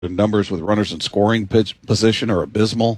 The numbers with runners in scoring position are abysmal.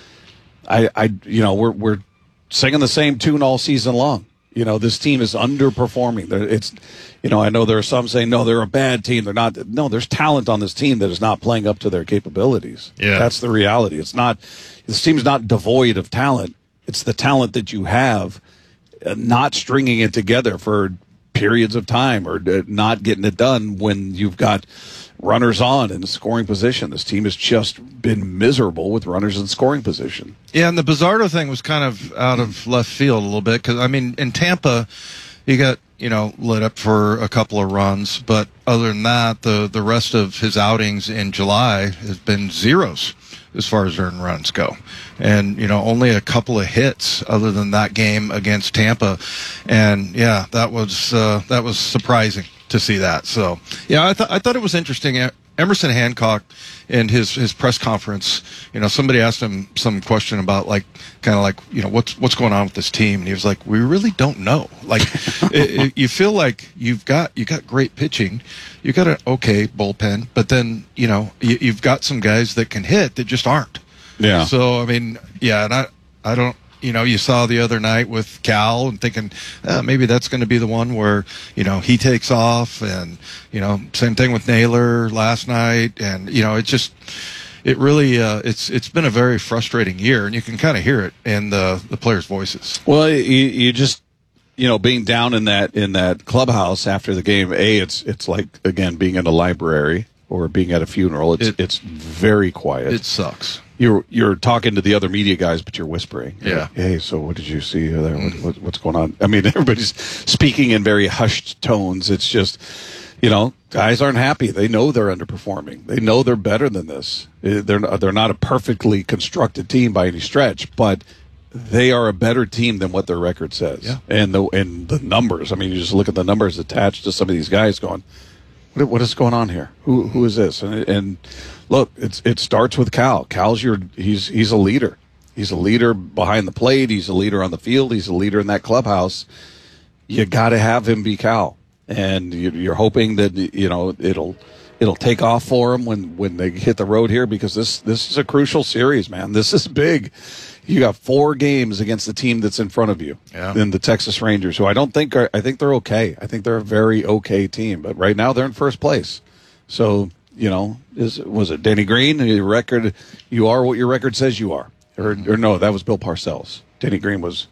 We're singing the same tune all season long. This team is underperforming. I know there are some saying, no, they're a bad team. They're not. No, there's talent on this team that is not playing up to their capabilities. Yeah. That's the reality. This team's not devoid of talent. It's the talent that you have, not stringing it together for periods of time or not getting it done when you've got runners on in the scoring position. This team has just been miserable with runners in scoring position. Yeah, and the Bizzardo thing was kind of out of left field a little bit because, in Tampa, you got, lit up for a couple of runs, but other than that, the rest of his outings in July has been zeros as far as earned runs go. And, only a couple of hits other than that game against Tampa. And, yeah, that was surprising to see that. So, yeah, I thought it was interesting. Emerson Hancock in his press conference, somebody asked him some question about what's going on with this team, and he was like, we really don't know. You feel like you've got great pitching, you got an okay bullpen, but then you've got some guys that can hit that just aren't. Yeah. So and I don't. You saw the other night with Cal and thinking maybe that's going to be the one where, he takes off, and, same thing with Naylor last night. And, it really, it's been a very frustrating year, and you can kind of hear it in the players' voices. Well, you just, being down in that clubhouse after the game, it's like, again, being in a library or being at a funeral. It's very quiet. It sucks. You're talking to the other media guys, but you're whispering. Yeah. Like, hey, so what did you see there? What's going on? Everybody's speaking in very hushed tones. It's just, guys aren't happy. They know they're underperforming. They know they're better than this. They're not a perfectly constructed team by any stretch, but they are a better team than what their record says. Yeah. And the numbers. You just look at the numbers attached to some of these guys going, what is going on here? Who is this? And look, it starts with Cal. Cal's he's a leader. He's a leader behind the plate. He's a leader on the field. He's a leader in that clubhouse. You got to have him be Cal, and you're hoping that it'll take off for him when they hit the road here, because this is a crucial series, man. This is big. You got 4 games against the team that's in front of you, in the Texas Rangers, who I think they're okay. I think they're a very okay team, but right now they're in first place. So, was it Denny Green? Your record, you are what your record says you are, or no? That was Bill Parcells. Denny Green was.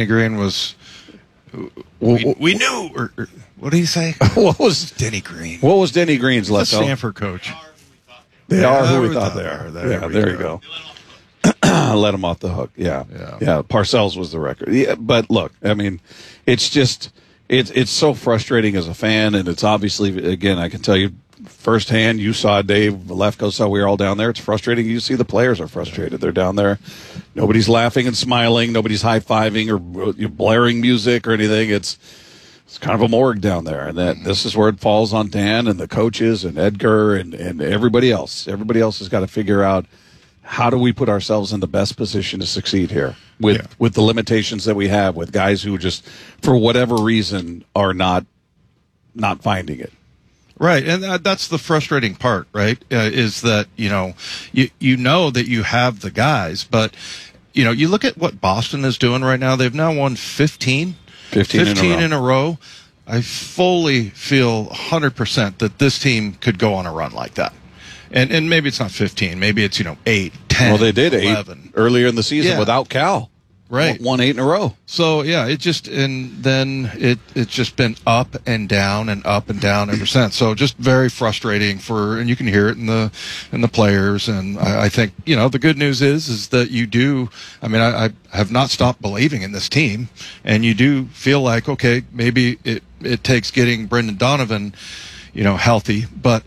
We knew. Or what did he say? What was Denny Green? What was Denny Green's left? The Stanford coach. They are who we thought they are. There you go. Let him off the hook. Yeah. Parcells was the record. Yeah, but look, it's just it's so frustrating as a fan, and it's obviously, again, I can tell you firsthand. You saw Dave Lefko, saw we were all down there. It's frustrating. You see the players are frustrated. They're down there. Nobody's laughing and smiling. Nobody's high fiving or blaring music or anything. It's kind of a morgue down there, and this is where it falls on Dan and the coaches and Edgar and everybody else. Everybody else has got to figure out, how do we put ourselves in the best position to succeed here with the limitations that we have, with guys who just, for whatever reason, are not finding it. Right, and that's the frustrating part, right? Is that you know that you have the guys, but you look at what Boston is doing right now. They've now won 15 in a row. I fully feel 100% that this team could go on a run like that. And maybe it's not 15. Maybe it's 8, 10. Well, they did 11. 8 earlier in the season without Cal. Right, won 8 in a row. So it's just been up and down ever since. So just very frustrating and you can hear it in the players. And I think the good news is that you do. I have not stopped believing in this team, and you do feel like, okay, maybe it takes getting Brendan Donovan, healthy, but.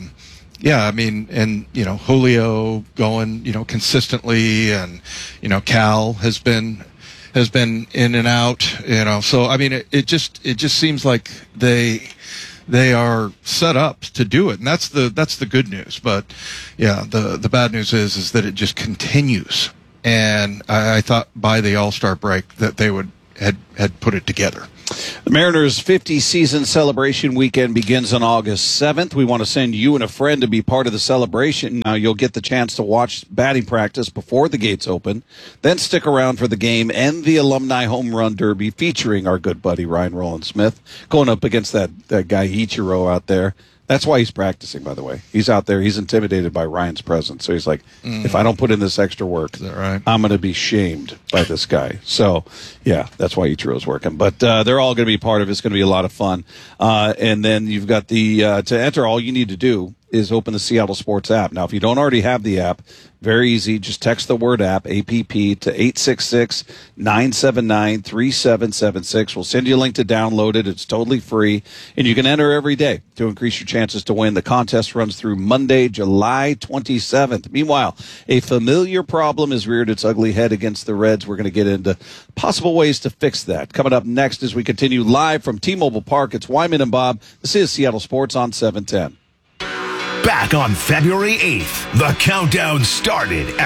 Julio going, consistently, and, Cal has been in and out, so, it just seems like they are set up to do it. And that's the good news. But the bad news is that it just continues. And I thought by the All-Star break that they had put it together. The Mariners' 50 season celebration weekend begins on August 7th. We want to send you and a friend to be part of the celebration. Now, you'll get the chance to watch batting practice before the gates open, then stick around for the game and the Alumni Home Run Derby featuring our good buddy Ryan Rowland-Smith going up against that guy Ichiro out there. That's why he's practicing, by the way. He's out there. He's intimidated by Ryan's presence. So he's like, if I don't put in this extra work, right? I'm going to be shamed by this guy. So, yeah, that's why Ichiro's working. But they're all going to be part of it. It's going to be a lot of fun. And then you've got to enter, all you need to do is open the Seattle Sports app. Now, if you don't already have the app, very easy. Just text the word app, APP, to 866-979-3776. We'll send you a link to download it. It's totally free. And you can enter every day to increase your chances to win. The contest runs through Monday, July 27th. Meanwhile, a familiar problem has reared its ugly head against the Reds. We're going to get into possible ways to fix that. Coming up next as we continue live from T-Mobile Park, it's Wyman and Bob. This is Seattle Sports on 710. Back on February 8th, the countdown started at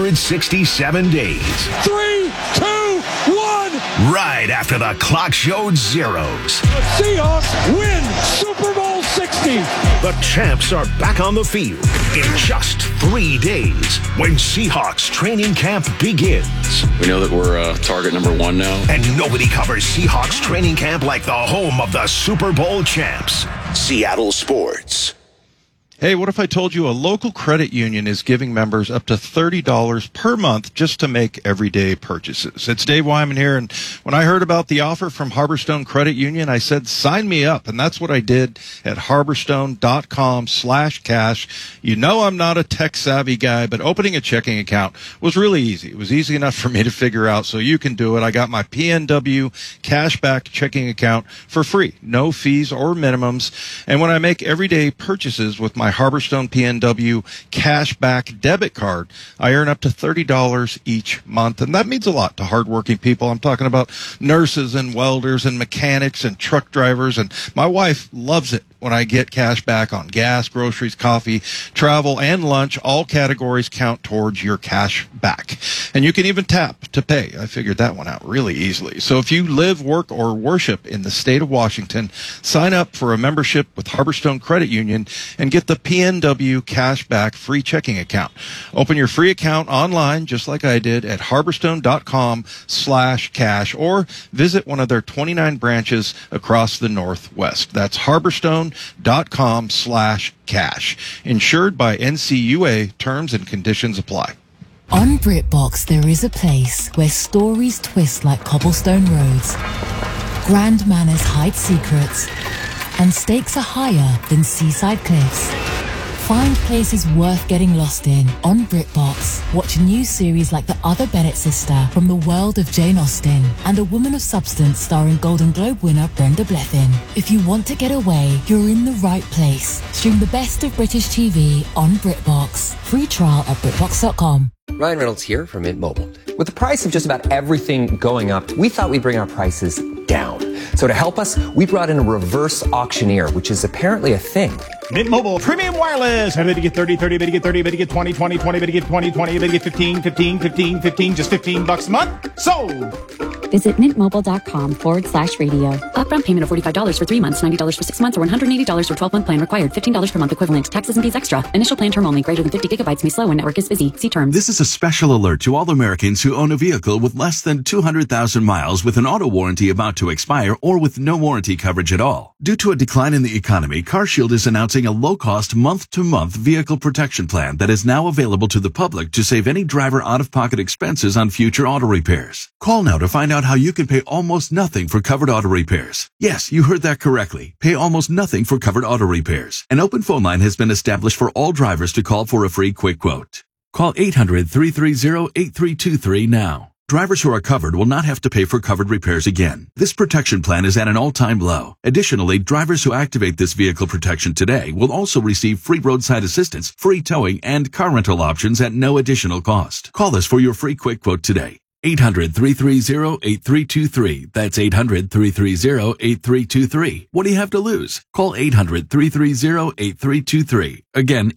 167 days. 3, 2, 1. Right after the clock showed zeros. The Seahawks win Super Bowl 60. The champs are back on the field in just 3 days when Seahawks training camp begins. We know that we're target number 1 now. And nobody covers Seahawks training camp like the home of the Super Bowl champs. Seattle Sports. Hey, what if I told you a local credit union is giving members up to $30 per month just to make everyday purchases? It's Dave Wyman here, and when I heard about the offer from Harborstone Credit Union, I said, sign me up, and that's what I did at harborstone.com/cash. You know I'm not a tech-savvy guy, but opening a checking account was really easy. It was easy enough for me to figure out, so you can do it. I got my PNW cashback checking account for free, no fees or minimums, and when I make everyday purchases with my Harborstone PNW cashback debit card, I earn up to $30 each month, and that means a lot to hardworking people. I'm talking about nurses and welders and mechanics and truck drivers, and my wife loves it when I get cash back on gas, groceries, coffee, travel, and lunch. All categories count towards your cash back. And you can even tap to pay. I figured that one out really easily. So if you live, work, or worship in the state of Washington, sign up for a membership with Harborstone Credit Union and get the PNW Cashback free checking account. Open your free account online, just like I did, at harborstone.com/cash, or visit one of their 29 branches across the Northwest. That's harborstone.com/cash. Insured by NCUA. Terms and conditions apply. On BritBox, there is a place where stories twist like cobblestone roads, grand manners hide secrets, and stakes are higher than seaside cliffs. Find places worth getting lost in on BritBox. Watch a new series like The Other Bennett Sister from the world of Jane Austen and A Woman of Substance starring Golden Globe winner Brenda Blethyn. If you want to get away, you're in the right place. Stream the best of British TV on BritBox. Free trial at BritBox.com. Ryan Reynolds here from Mint Mobile. With the price of just about everything going up, we thought we'd bring our prices down. So to help us, we brought in a reverse auctioneer, which is apparently a thing. Mint Mobile Premium Wireless. How did you get 30, 30, bid you get 30, bid you get 20, 20, 20, bid you get 20, 20, bid you get 15, 15, 15, 15, just $15 a month? Sold! Visit mintmobile.com/radio. Upfront payment of $45 for 3 months, $90 for 6 months, or $180 for 12-month plan required. $15 per month equivalent. Taxes and fees extra. Initial plan term only. Greater than 50 gigabytes may slow when network is busy. See terms. This is a special alert to all Americans who own a vehicle with less than 200,000 miles with an auto warranty about to expire or with no warranty coverage at all. Due to a decline in the economy, CarShield is announcing a low-cost month-to-month vehicle protection plan that is now available to the public to save any driver out-of-pocket expenses on future auto repairs. Call now to find out how you can pay almost nothing for covered auto repairs. Yes, you heard that correctly. Pay almost nothing for covered auto repairs. An open phone line has been established for all drivers to call for a free quick quote. Call 800-330-8323 now. Drivers who are covered will not have to pay for covered repairs again. This protection plan is at an all-time low. Additionally, drivers who activate this vehicle protection today will also receive free roadside assistance, free towing, and car rental options at no additional cost. Call us for your free quick quote today. 800-330-8323. That's 800-330-8323. What do you have to lose? Call 800-330-8323. Again,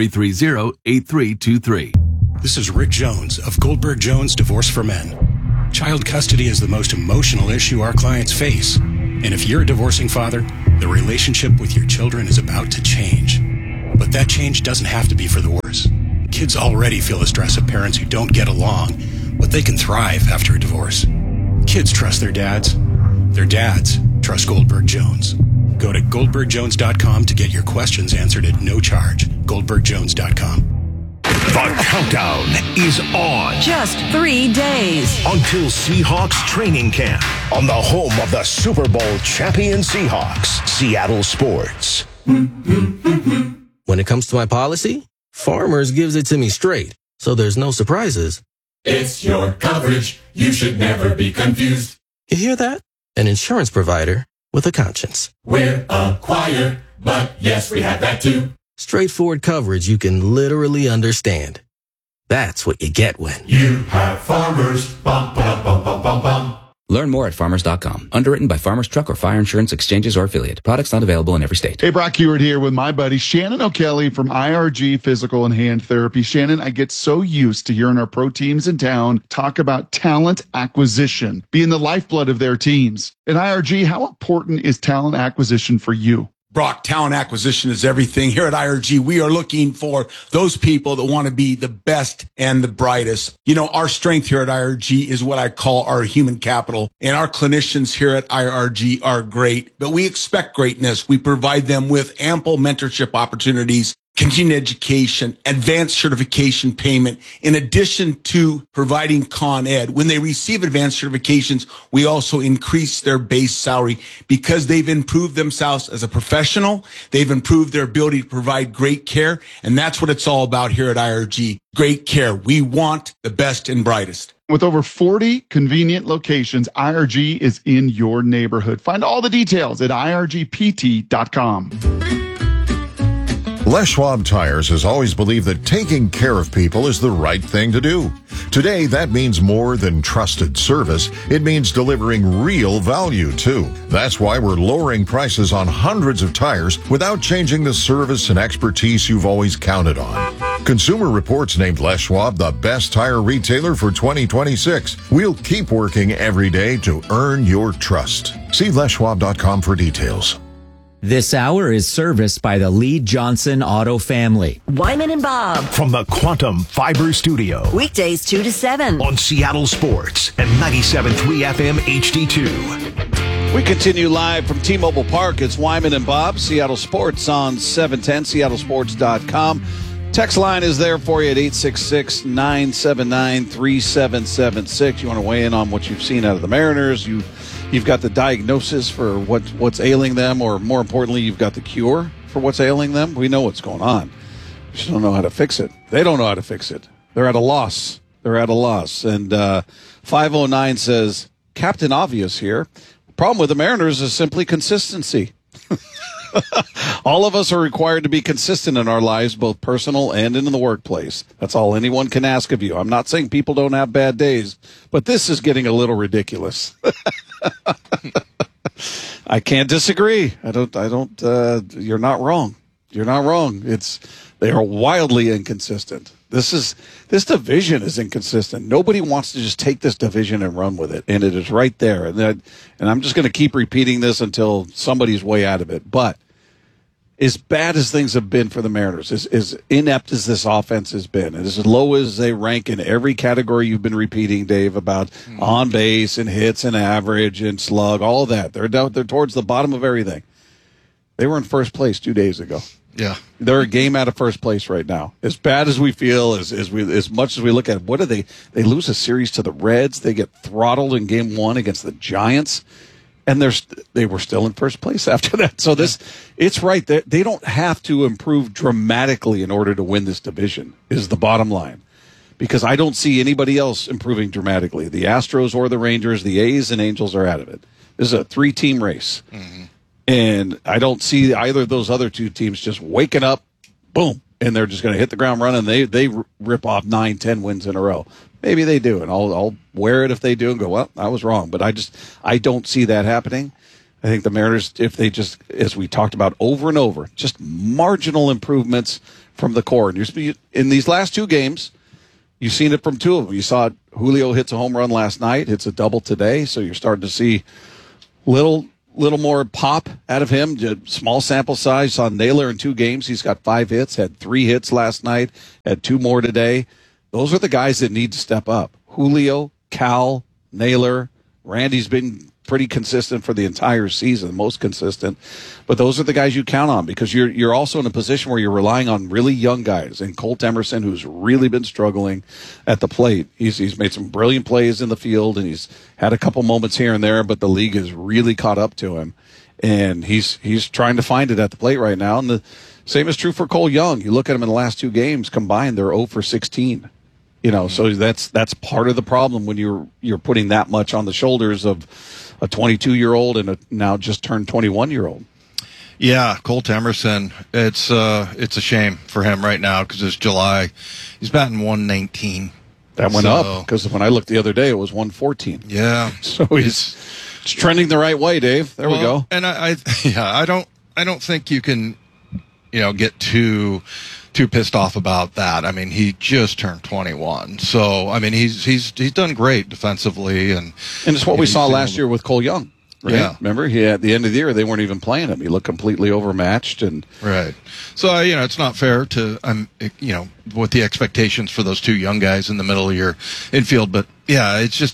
800-330-8323. This is Rick Jones of Goldberg Jones Divorce for Men. Child custody is the most emotional issue our clients face. And if you're a divorcing father, the relationship with your children is about to change. But that change doesn't have to be for the worse. Kids already feel the stress of parents who don't get along, but they can thrive after a divorce. Kids trust their dads. Their dads trust Goldberg Jones. Go to GoldbergJones.com to get your questions answered at no charge. GoldbergJones.com. The countdown is on. Just 3 days until Seahawks training camp on the home of the Super Bowl champion Seahawks, Seattle Sports. When it comes to my policy, Farmers gives it to me straight, so there's no surprises. It's your coverage. You should never be confused. You hear that? An insurance provider with a conscience. We're a choir, but yes, we have that too. Straightforward coverage you can literally understand. That's what you get when you have Farmers. Bum, bum, bum, bum, bum, bum. Learn more at farmers.com. Underwritten by Farmers Truck or Fire Insurance Exchanges or Affiliate. Products not available in every state. Hey, Brock Hewitt here with my buddy Shannon O'Kelly from IRG Physical and Hand Therapy. Shannon, I get so used to hearing our pro teams in town talk about talent acquisition, being the lifeblood of their teams. At IRG, how important is talent acquisition for you? Brock, talent acquisition is everything. Here at IRG, we are looking for those people that want to be the best and the brightest. You know, our strength here at IRG is what I call our human capital. And our clinicians here at IRG are great, but we expect greatness. We provide them with ample mentorship opportunities, continuing education, advanced certification payment, in addition to providing Con Ed. When they receive advanced certifications, we also increase their base salary because they've improved themselves as a professional. They've improved their ability to provide great care. And that's what it's all about here at IRG. Great care. We want the best and brightest. With over 40 convenient locations, IRG is in your neighborhood. Find all the details at irgpt.com. Les Schwab Tires has always believed that taking care of people is the right thing to do. Today, that means more than trusted service. It means delivering real value, too. That's why we're lowering prices on hundreds of tires without changing the service and expertise you've always counted on. Consumer Reports named Les Schwab the best tire retailer for 2026. We'll keep working every day to earn your trust. See leschwab.com for details. This hour is serviced by the Lee Johnson Auto family. Wyman and Bob. From the Quantum Fiber Studio. Weekdays 2 to 7. On Seattle Sports and 97.3 FM HD2. We continue live from T-Mobile Park. It's Wyman and Bob, Seattle Sports on 710, seattlesports.com. Text line is there for you at 866-979-3776. You want to weigh in on what you've seen out of the Mariners. You've got the diagnosis for what's ailing them, or more importantly, you've got the cure for what's ailing them. We know what's going on. We just don't know how to fix it. They don't know how to fix it. They're at a loss. And 509 says, Captain Obvious here. The problem with the Mariners is simply consistency. All of us are required to be consistent in our lives, both personal and in the workplace. That's all anyone can ask of you. I'm not saying people don't have bad days, but this is getting a little ridiculous. I can't disagree. I don't, you're not wrong. You're not wrong. They are wildly inconsistent. This division is inconsistent. Nobody wants to just take this division and run with it, and it is right there. And I'm just going to keep repeating this until somebody's way out of it. But as bad as things have been for the Mariners, as inept as this offense has been, and as low as they rank in every category you've been repeating, Dave, about on base and hits and average and slug, all of that, they're towards the bottom of everything. They were in first place 2 days ago. Yeah, they're a game out of first place right now. As bad as we feel, as much as we look at it, what do they lose a series to the Reds? They get throttled in game 1 against the Giants, and they were still in first place after that. So it's right. They don't have to improve dramatically in order to win this division, is the bottom line, because I don't see anybody else improving dramatically. The Astros or the Rangers, the A's and Angels are out of it. This is a 3-team race. Mm-hmm. And I don't see either of those other two teams just waking up, boom, and they're just going to hit the ground running. They rip off 9-10 wins in a row. Maybe they do, and I'll wear it if they do and go, well, I was wrong. But I don't see that happening. I think the Mariners, if they just, as we talked about over and over, just marginal improvements from the core. And in these last 2 games, you've seen it from 2 of them. You saw it, Julio hits a home run last night, hits a double today, so you're starting to see little more pop out of him. Small sample size. Saw Naylor in 2 games. He's got 5 hits, had 3 hits last night, had 2 more today. Those are the guys that need to step up. Julio, Cal, Naylor, Randy's been pretty consistent for the entire season, most consistent. But those are the guys you count on because you're also in a position where you're relying on really young guys. And Colt Emerson, who's really been struggling at the plate. He's made some brilliant plays in the field, and he's had a couple moments here and there, but the league has really caught up to him. And he's trying to find it at the plate right now. And the same is true for Cole Young. You look at him in the last 2 games combined, they're 0 for 16. So that's part of the problem when you're putting that much on the shoulders of a 22-year-old and a now just turned 21-year-old. Yeah, Colt Emerson. It's a shame for him right now because it's July. He's batting 119. That went up because when I looked the other day, it was 114. Yeah, so it's trending the right way, Dave. There we go. And I don't think you can, get too pissed off about that. I mean, he just turned 21. So, I mean, he's done great defensively. And it's what we saw last year with Cole Young, right? Yeah. Remember, at the end of the year, they weren't even playing him. He looked completely overmatched. Right. So, it's not fair to, with the expectations for those 2 young guys in the middle of your infield. But, yeah, it's just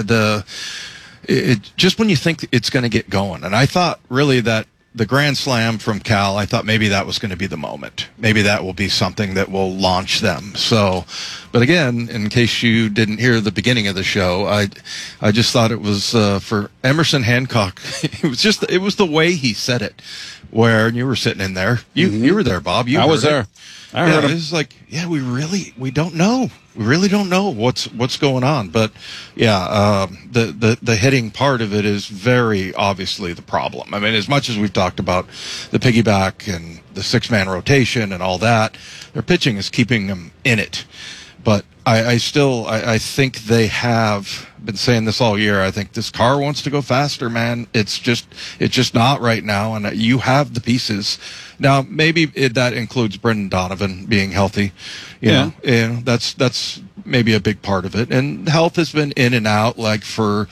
just when you think it's going to get going. And I thought really that the Grand Slam from Cal, I thought maybe that was going to be the moment. Maybe that will be something that will launch them. So, but again, in case you didn't hear the beginning of the show, I just thought it was for Emerson Hancock. It was the way he said it, where you were sitting in there. You were there, Bob. I was there. I heard him. It was like, we don't know. We really don't know what's going on. But yeah, the hitting part of it is very obviously the problem. I mean, as much as we've talked about the piggyback and the 6-man rotation and all that, their pitching is keeping them in it. But I think they have been saying this all year. I think this car wants to go faster, man. It's just not right now, and you have the pieces. Now, maybe that includes Brendan Donovan being healthy. You know, that's maybe a big part of it. And health has been in and out, like for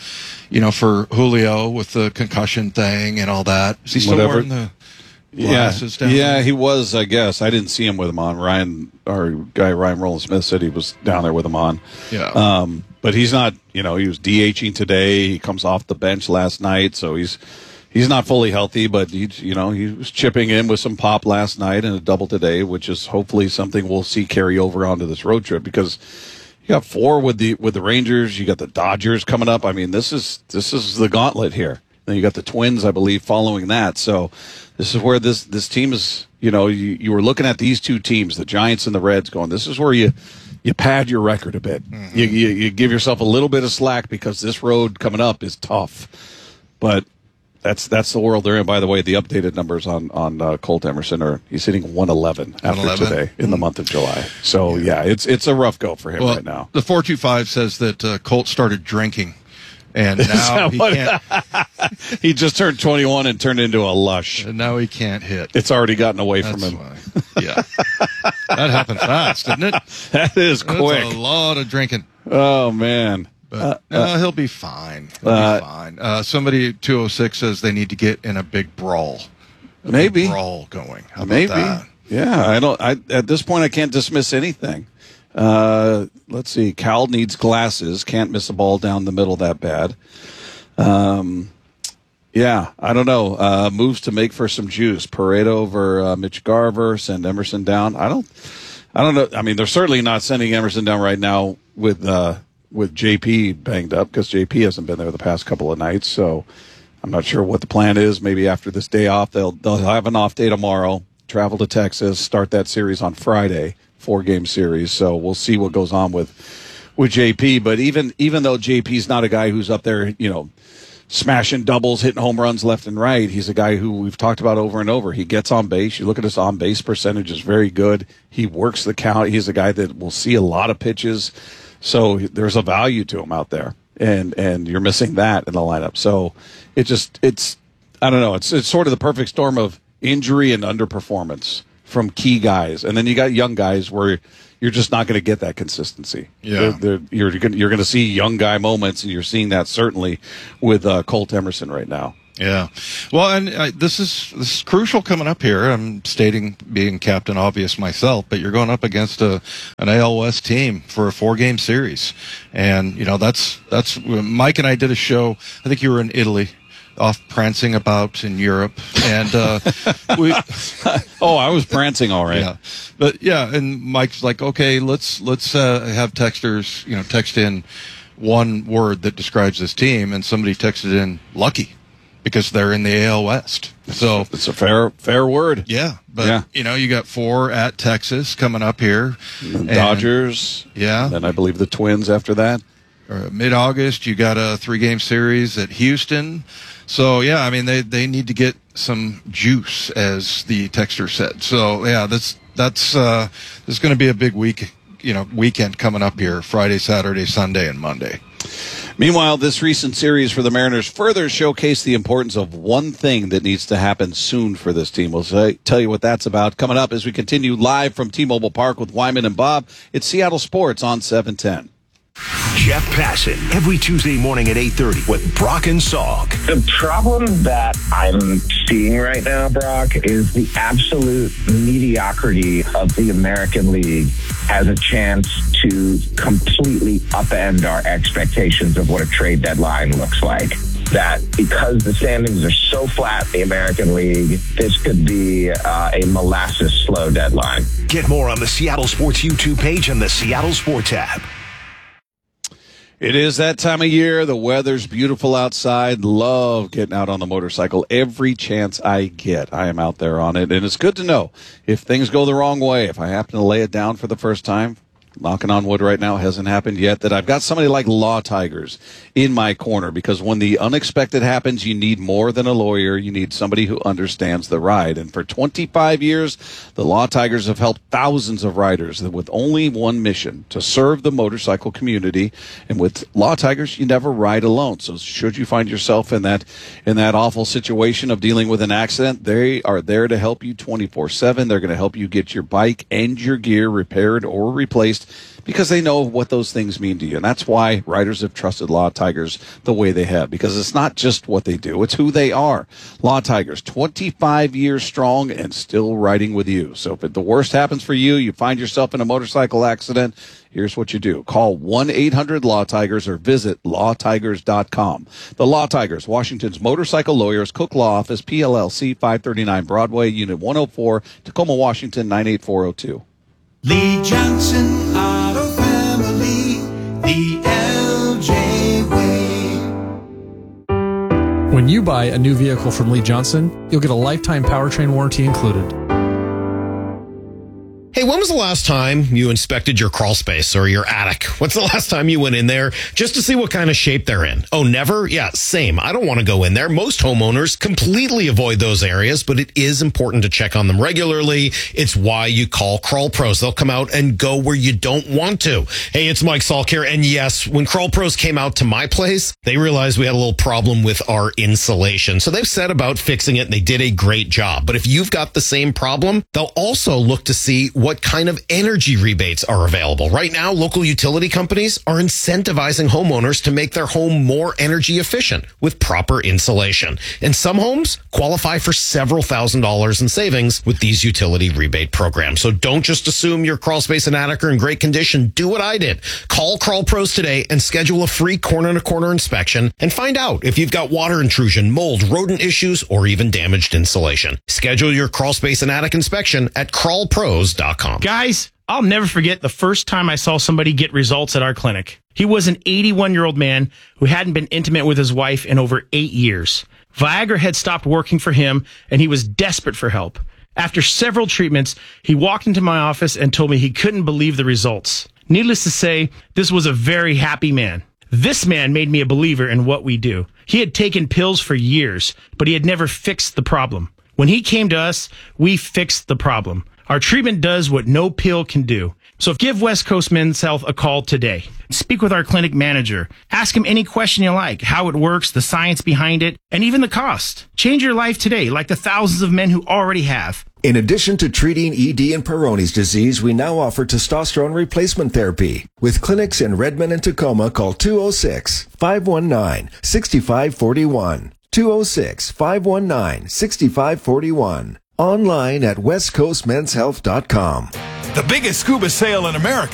Julio with the concussion thing and all that. Is he still wearing the glasses down? Yeah, he was, I guess. I didn't see him with him on. Our guy Ryan Rowland-Smith said he was down there with him on. Yeah. But he's not, he was DHing today. He comes off the bench last night, so he's not fully healthy, but he was chipping in with some pop last night and a double today, which is hopefully something we'll see carry over onto this road trip because you got 4 with the Rangers, you got the Dodgers coming up. I mean, this is the gauntlet here. Then you got the Twins, I believe, following that. So this is where this team is. You were looking at these 2 teams, the Giants and the Reds, going, this is where you pad your record a bit. Mm-hmm. You give yourself a little bit of slack because this road coming up is tough. But that's the world they're in. By the way, the updated numbers on Colt Emerson he's hitting 111 after today in the month of July. So it's a rough go for him right now. The 425 says that Colt started drinking. And now he can't. He just turned 21 and turned into a lush. And now he can't hit. It's already gotten away from him. Yeah. That happened fast, didn't it? That is quick. That's a lot of drinking. Oh, man. But he'll be fine. He'll be fine. Somebody 206 says they need to get in a big brawl. Maybe. Brawl going. How about Maybe. that? Yeah. At this point, I can't dismiss anything. Let's see. Cal needs glasses. Can't miss a ball down the middle that bad. Yeah, I don't know. Moves to make for some juice. Pareto over Mitch Garver. Send Emerson down. I don't know. I mean, they're certainly not sending Emerson down right now with JP banged up because JP hasn't been there the past couple of nights. So I'm not sure what the plan is. Maybe after this day off, they'll have an off day tomorrow. Travel to Texas. Start that series on Friday. 4-game series, so we'll see what goes on with JP. But even though JP's not a guy who's up there, smashing doubles, hitting home runs left and right, he's a guy who we've talked about over and over. He gets on base. You look at his on base percentage is very good. He works the count. He's a guy that will see a lot of pitches, so there's a value to him out there, and you're missing that in the lineup. So it's I don't know. It's sort of the perfect storm of injury and underperformance from key guys. And then you got young guys where you're just not going to get that consistency. Yeah. You're going to see young guy moments, and you're seeing that certainly with Colt Emerson right now. Yeah. Well, and this is crucial coming up here. I'm stating being Captain Obvious myself, but you're going up against an AL West team for a 4-game series. And, that's Mike and I did a show. I think you were in Italy, off prancing about in Europe. And, I was prancing all right. Yeah. But yeah. And Mike's like, okay, let's have texters, text in one word that describes this team. And somebody texted in lucky, because they're in the AL West. So it's a fair word. Yeah. But, you got 4 at Texas coming up here. And Dodgers. Yeah. Then I believe the Twins after that. Mid-August, you got a 3-game series at Houston. So, yeah, I mean, they need to get some juice, as the texter said. So, yeah, that's there's going to be a big weekend coming up here, Friday, Saturday, Sunday, and Monday. Meanwhile, this recent series for the Mariners further showcased the importance of one thing that needs to happen soon for this team. We'll tell you what that's about coming up as we continue live from T-Mobile Park with Wyman and Bob. It's Seattle Sports on 710. Jeff Passan, every Tuesday morning at 8:30 with Brock and Salk. The problem that I'm seeing right now, Brock, is the absolute mediocrity of the American League has a chance to completely upend our expectations of what a trade deadline looks like. That because the standings are so flat in the American League, this could be a molasses slow deadline. Get more on the Seattle Sports YouTube page and the Seattle Sports app. It is that time of year. The weather's beautiful outside. Love getting out on the motorcycle every chance I get. I am out there on it, and it's good to know if things go the wrong way, if I happen to lay it down for the first time, knocking on wood right now, hasn't happened yet, that I've got somebody like Law Tigers in my corner, because when the unexpected happens, you need more than a lawyer. You need somebody who understands the ride. And for 25 years, the Law Tigers have helped thousands of riders with only one mission: to serve the motorcycle community. And with Law Tigers, you never ride alone. So should you find yourself in that awful situation of dealing with an accident, they are there to help you 24/7. They're going to help you get your bike and your gear repaired or replaced, because they know what those things mean to you. And that's why riders have trusted Law Tigers the way they have, because it's not just what they do, it's who they are. Law Tigers, 25 years strong and still riding with you. So if the worst happens for you, you find yourself in a motorcycle accident, here's what you do. Call 1-800-LAW-TIGERS or visit lawtigers.com. The Law Tigers, Washington's motorcycle lawyers, Cook Law Office, PLLC, 539 Broadway, Unit 104, Tacoma, Washington, 98402. Lee Johnson Auto Family, the LJ way. When you buy a new vehicle from Lee Johnson, you'll get a lifetime powertrain warranty included. Hey, when was the last time you inspected your crawl space or your attic? What's the last time you went in there just to see what kind of shape they're in? Oh, never? Yeah, same. I don't want to go in there. Most homeowners completely avoid those areas, but it is important to check on them regularly. It's why you call Crawl Pros. They'll come out and go where you don't want to. Hey, it's Mike Salk here. And yes, when Crawl Pros came out to my place, they realized we had a little problem with our insulation. So they've set about fixing it, and they did a great job. But if you've got the same problem, they'll also look to see what kind of energy rebates are available. Right now, local utility companies are incentivizing homeowners to make their home more energy efficient with proper insulation. And some homes qualify for several $1,000s in savings with these utility rebate programs. So don't just assume your crawl space and attic are in great condition. Do what I did. Call Crawl Pros today and schedule a free corner-to-corner inspection and find out if you've got water intrusion, mold, rodent issues, or even damaged insulation. Schedule your crawl space and attic inspection at crawlpros.com. Guys, I'll never forget the first time I saw somebody get results at our clinic. He was an 81-year-old man who hadn't been intimate with his wife in over 8 years. Viagra had stopped working for him, and he was desperate for help. After several treatments, he walked into my office and told me he couldn't believe the results. Needless to say, this was a very happy man. This man made me a believer in what we do. He had taken pills for years, but he had never fixed the problem. When he came to us, we fixed the problem. Our treatment does what no pill can do. So give West Coast Men's Health a call today. Speak with our clinic manager. Ask him any question you like, how it works, the science behind it, and even the cost. Change your life today, like the thousands of men who already have. In addition to treating ED and Peyronie's disease, we now offer testosterone replacement therapy. With clinics in Redmond and Tacoma, call 206-519-6541. 206-519-6541. Online at westcoastmenshealth.com. The biggest scuba sale in America